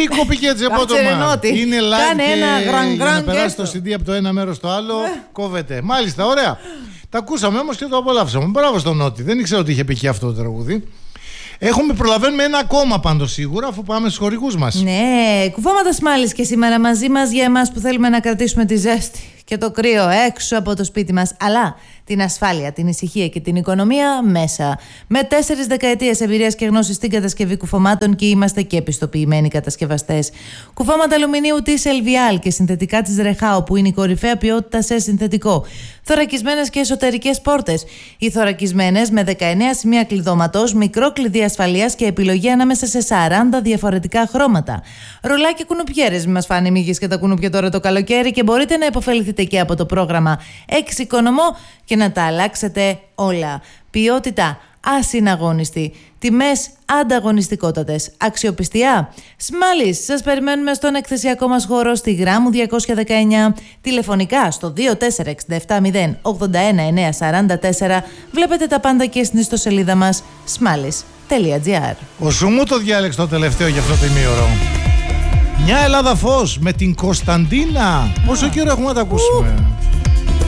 κοπεί έτσι από το μάτι. Είναι live. Κάνε ένα γραν για να περάσει το CD από το ένα μέρος στο άλλο, κόβεται. Μάλιστα, ωραία. Τα ακούσαμε όμως και το απολαύσαμε. Μπράβο στον Νότι. Δεν ήξερα ότι είχε πει και αυτό το τραγούδι. Προλαβαίνουμε ένα ακόμα πάντως σίγουρα, αφού πάμε στους χορηγούς μας. Ναι, κουφώματα Σμάλης και σήμερα μαζί μας για εμάς που θέλουμε να κρατήσουμε τη ζέστη και το κρύο έξω από το σπίτι μας, αλλά την ασφάλεια, την ησυχία και την οικονομία μέσα. Με 4 δεκαετίες εμπειρίας και γνώσης στην κατασκευή κουφωμάτων και είμαστε και επιστοποιημένοι κατασκευαστές. Κουφώματα αλουμινίου της Ελβιάλ και συνθετικά της Ρεχάου, που είναι η κορυφαία ποιότητα σε συνθετικό. Θωρακισμένες και εσωτερικές πόρτες. Οι θωρακισμένες με 19 σημεία κλειδώματος, μικρό κλειδί ασφαλείας και επιλογή ανάμεσα σε 40 διαφορετικά χρώματα. Ρολάκι κουνουπιέρες, μην μας φάνε μύγες και τα κουνουπιά τώρα το καλοκαίρι, και μπορείτε να υποφεληθείτε και από το πρόγραμμα Εξοικονομώ και να τα αλλάξετε όλα. Ποιότητα ασυναγώνιστη. Τιμές ανταγωνιστικότατες. Αξιοπιστία. Σμάλης, σας περιμένουμε στον εκθεσιακό μας χώρο στη Γράμμου 219. Τηλεφωνικά στο 2467 081 944. Βλέπετε τα πάντα και στην ιστοσελίδα μας smalis.gr. Ο Σουμού το διάλεξε το τελευταίο για αυτό το ημίωρο. Μια Ελλάδα φως με την Κωνσταντίνα. Πόσο καιρό έχουμε να τα ακούσουμε.